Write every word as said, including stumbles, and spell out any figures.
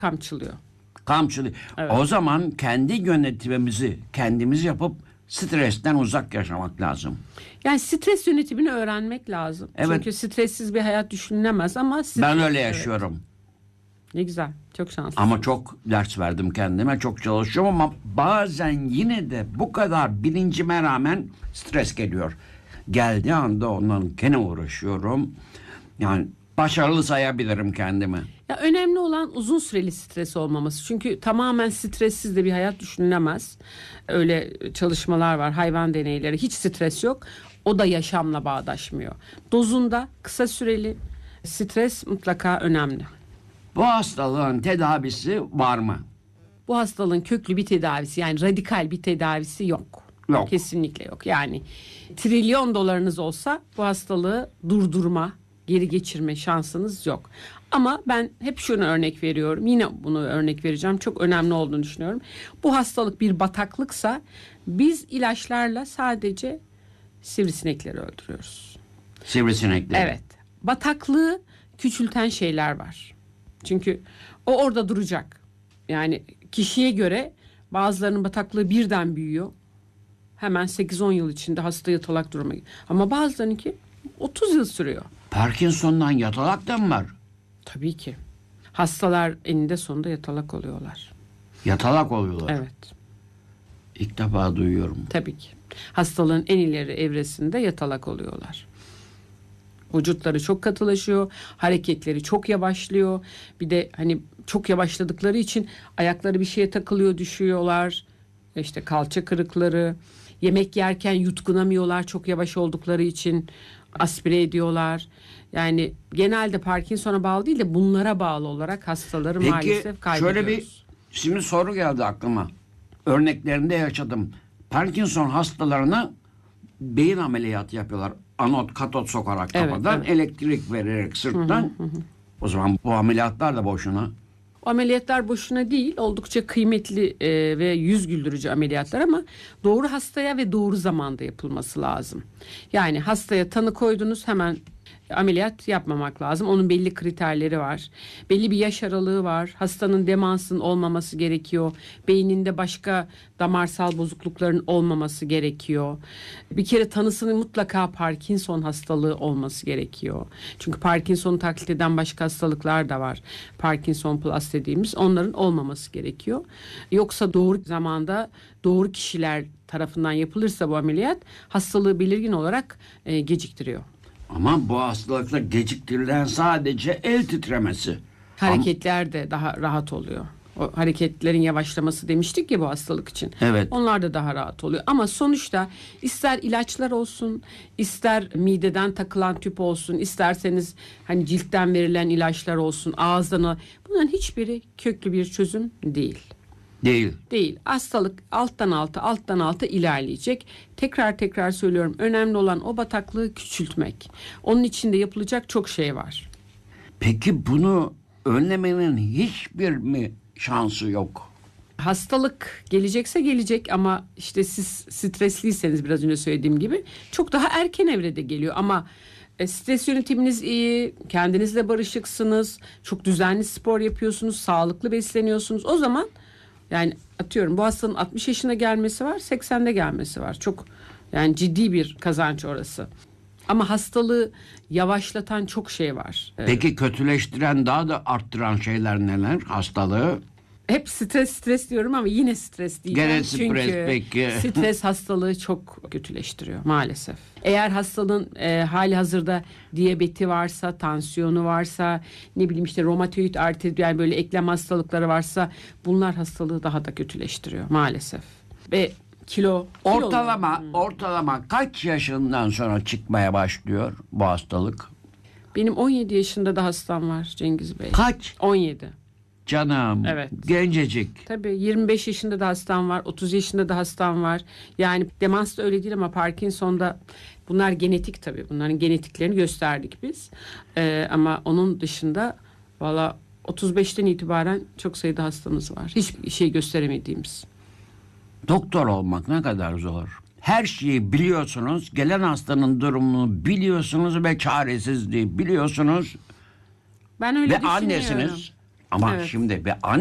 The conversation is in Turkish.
kamçılıyor. Kamçılıyor. Evet. O zaman kendi yönetimimizi kendimiz yapıp stresten uzak yaşamak lazım. Yani stres yönetimini öğrenmek lazım. Evet. Çünkü stressiz bir hayat düşünülemez ama stres, Ben öyle evet. yaşıyorum. Ne güzel. Çok şanslı. Ama çok ders verdim kendime. Çok çalışıyorum ama bazen yine de bu kadar bilincime rağmen stres geliyor. Geldiği anda ondan gene uğraşıyorum. Yani başarılı sayabilirim kendimi. Ya önemli olan uzun süreli stres olmaması. Çünkü tamamen stressiz de bir hayat düşünülemez. Öyle çalışmalar var, hayvan deneyleri. Hiç stres yok. O da yaşamla bağdaşmıyor. Dozunda kısa süreli stres mutlaka önemli. Bu hastalığın tedavisi var mı? Bu hastalığın köklü bir tedavisi, yani radikal bir tedavisi yok. Yok. Kesinlikle yok. Yani trilyon dolarınız olsa bu hastalığı durdurma, geri geçirme şansınız yok. Ama ben hep şunu örnek veriyorum. Yine bunu örnek vereceğim. Çok önemli olduğunu düşünüyorum. Bu hastalık bir bataklıksa biz ilaçlarla sadece sivrisinekleri öldürüyoruz. Sivrisinekleri. Evet. Bataklığı küçülten şeyler var. Çünkü o orada duracak. Yani kişiye göre bazılarının bataklığı birden büyüyor. Hemen sekiz on yıl içinde hasta yatalak duruma. Ama bazılarınınki otuz yıl sürüyor. Parkinson'dan yatalak da mı var? Tabii ki. Hastalar eninde sonunda yatalak oluyorlar. Yatalak oluyorlar. Evet. İlk defa duyuyorum. Tabii ki. Hastalığın en ileri evresinde yatalak oluyorlar. Vücutları çok katılaşıyor, hareketleri çok yavaşlıyor. Bir de hani çok yavaşladıkları için ayakları bir şeye takılıyor, düşüyorlar. İşte kalça kırıkları, yemek yerken yutkunamıyorlar çok yavaş oldukları için, aspire ediyorlar. Yani genelde Parkinson'a bağlı değil de bunlara bağlı olarak hastaları Peki, maalesef kaybediyoruz. şöyle bir şimdi soru geldi aklıma. Örneklerinde yaşadım. Parkinson hastalarına beyin ameliyatı yapıyorlar. Anot, katot sokarak Evet, kafadan, evet. elektrik vererek sırttan. Hı hı hı. O zaman bu ameliyatlar da boşuna. O ameliyatlar boşuna değil, oldukça kıymetli e, ve yüz güldürücü ameliyatlar ama doğru hastaya ve doğru zamanda yapılması lazım. Yani hastaya tanı koydunuz, hemen ameliyat yapmamak lazım. Onun belli kriterleri var. Belli bir yaş aralığı var. Hastanın demansın olmaması gerekiyor. Beyninde başka damarsal bozuklukların olmaması gerekiyor. Bir kere tanısının mutlaka Parkinson hastalığı olması gerekiyor. Çünkü Parkinson'u taklit eden başka hastalıklar da var. Parkinson plus dediğimiz, onların olmaması gerekiyor. Yoksa doğru zamanda doğru kişiler tarafından yapılırsa bu ameliyat hastalığı belirgin olarak e, geciktiriyor. Ama bu hastalıkta geciktirilen sadece el titremesi. Hareketler de daha rahat oluyor. O hareketlerin yavaşlaması demiştik ya bu hastalık için. Evet. Onlar da daha rahat oluyor. Ama sonuçta ister ilaçlar olsun, ister mideden takılan tüp olsun, isterseniz hani ciltten verilen ilaçlar olsun, ağızdan, bunların hiçbiri köklü bir çözüm değil. Değil. Değil. Hastalık alttan alta, alttan alta ilerleyecek. Tekrar tekrar söylüyorum. Önemli olan o bataklığı küçültmek. Onun için de yapılacak çok şey var. Peki bunu önlemenin hiçbir mi şansı yok? Hastalık gelecekse gelecek ama işte siz stresliyseniz, biraz önce söylediğim gibi, çok daha erken evrede geliyor. Ama stres yönetiminiz iyi, kendinizle barışıksınız, çok düzenli spor yapıyorsunuz, sağlıklı besleniyorsunuz. O zaman yani atıyorum bu hastanın altmış yaşına gelmesi var, seksende gelmesi var. Çok yani ciddi bir kazanç orası. Ama hastalığı yavaşlatan çok şey var. Peki kötüleştiren, daha da arttıran şeyler neler hastalığı? Hep stres stres diyorum ama yine stres diyeceğim. Gene stres, Çünkü peki. stres hastalığı çok kötüleştiriyor maalesef. Eğer hastanın e, hali hazırda diyabeti varsa, tansiyonu varsa, ne bileyim işte romatoid artrit, yani böyle eklem hastalıkları varsa, bunlar hastalığı daha da kötüleştiriyor maalesef. Ve kilo, kilo Ortalama hmm. ortalama kaç yaşından sonra çıkmaya başlıyor bu hastalık? Benim on yedi yaşında da hastam var Cengiz Bey. Kaç? on yedi. Canım. Evet. Gencecik. Tabii yirmi beş yaşında da hastam var, otuz yaşında da hastam var. Yani demans da öyle değil ama Parkinson'da bunlar genetik tabii. Bunların genetiklerini gösterdik biz. Ee, ama onun dışında valla otuz beşten itibaren çok sayıda hastamız var. Hiçbir şey gösteremediğimiz. Doktor olmak ne kadar zor. Her şeyi biliyorsunuz. Gelen hastanın durumunu biliyorsunuz ve çaresizliği biliyorsunuz. Ben öyle Ve düşünüyorum. annesiniz. Ama Evet. şimdi bir